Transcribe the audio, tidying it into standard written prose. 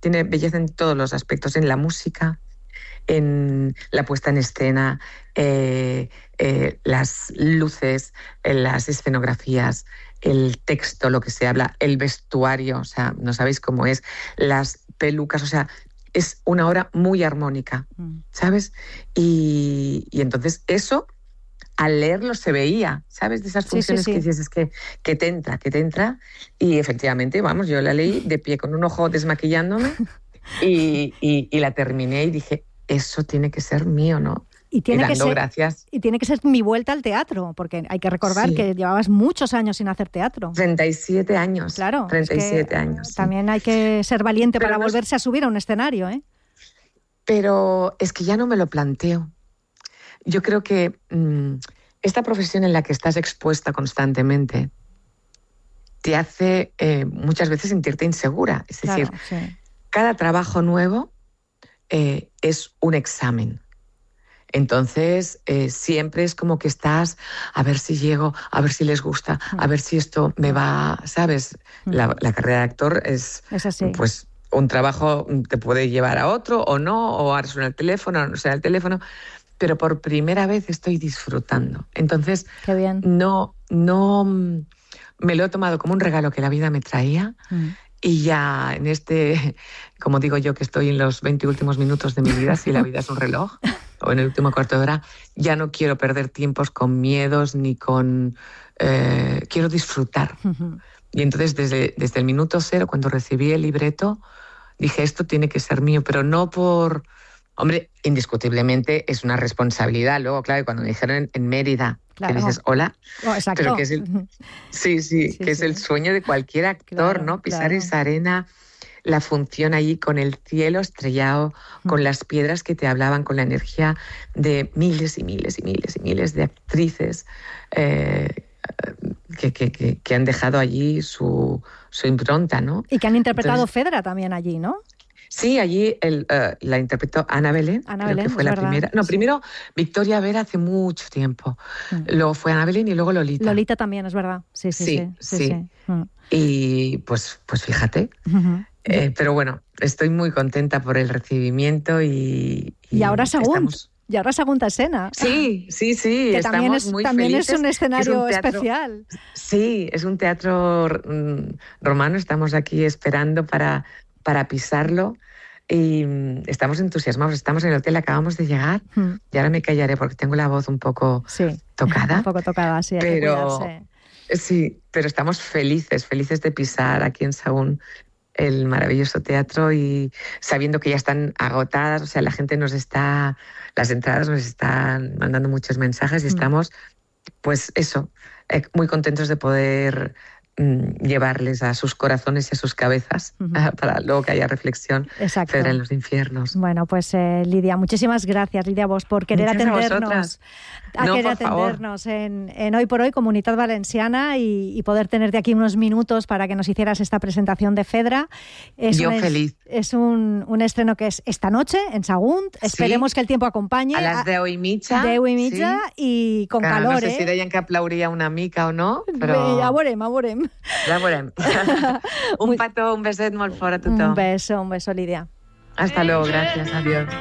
tiene belleza en todos los aspectos, en la música, en la puesta en escena, las luces, las escenografías, el texto, lo que se habla, el vestuario, o sea, no sabéis cómo es, las pelucas, o sea, es una obra muy armónica, ¿sabes? Y entonces eso, al leerlo se veía, ¿sabes? De esas funciones que dices, es que te entra, y efectivamente, vamos, yo la leí de pie con un ojo desmaquillándome y la terminé y dije, eso tiene que ser mío, ¿no? Y tiene gracias. Y tiene que ser mi vuelta al teatro, porque hay que recordar que llevabas muchos años sin hacer teatro. 37 años. Claro. 37 años. Sí. También hay que ser valiente para volverse a subir a un escenario, ¿eh? Pero es que ya no me lo planteo. Yo creo que esta profesión en la que estás expuesta constantemente te hace muchas veces sentirte insegura. Es decir, cada trabajo nuevo es un examen. Entonces, siempre es como que estás, a ver si llego, a ver si les gusta, a ver si esto me va, ¿sabes? La carrera de actor es así. Pues un trabajo te puede llevar a otro o no, o ahora suena el teléfono, o no suena el teléfono, pero por primera vez estoy disfrutando. Entonces, qué bien. No me lo he tomado como un regalo que la vida me traía. Y ya en como digo yo, que estoy en los 20 últimos minutos de mi vida, si la vida es un reloj, o en el último cuarto de hora, ya no quiero perder tiempos con miedos ni con... quiero disfrutar. Y entonces desde el minuto cero, cuando recibí el libreto, dije, esto tiene que ser mío, pero no por... Hombre, indiscutiblemente es una responsabilidad. Luego, claro, cuando me dijeron en Mérida, que dices, hola, pero que es es el sueño de cualquier actor, ¿no? Pisar esa arena, la función allí con el cielo estrellado, con las piedras que te hablaban, con la energía de miles y miles y miles y miles de actrices que han dejado allí su impronta, ¿no? Y que han interpretado Fedra también allí, ¿no? Sí, allí la interpretó Ana Belén, creo que fue la primera. No, primero Victoria Vera hace mucho tiempo. Luego fue Ana Belén y luego Lolita. Lolita también, es verdad. Sí. Y pues fíjate. Pero bueno, estoy muy contenta por el recibimiento y ahora Sagunt. Y ahora Sagunta Escena. Sí. Que estamos muy también felices. Es un escenario teatro, especial. Sí, es un teatro romano. Estamos aquí esperando para pisarlo y estamos entusiasmados. Estamos en el hotel, acabamos de llegar y ahora me callaré porque tengo la voz un poco tocada. Un poco tocada, sí. Sí, pero estamos felices de pisar aquí en Sahagún el maravilloso teatro y sabiendo que ya están agotadas, o sea, las entradas nos están mandando muchos mensajes y estamos, pues eso, muy contentos de poder llevarles a sus corazones y a sus cabezas para luego que haya reflexión. Fedra en los infiernos. Bueno, pues Lidia, muchísimas gracias, Lidia Bosch, por querer atendernos en Hoy por Hoy, Comunitat Valenciana, y poder tenerte aquí unos minutos para que nos hicieras esta presentación de Fedra. Feliz. Es un estreno que es esta noche en Sagunt. Esperemos que el tiempo acompañe. A las 10:30. 10:30 y con calor. No sé si deien que aplaudiria una mica o no, però... Ja veurem. Ja veurem. Un petó, un beset molt fort a tothom. Un beso, Lidia. Hasta luego, gracias, adiós.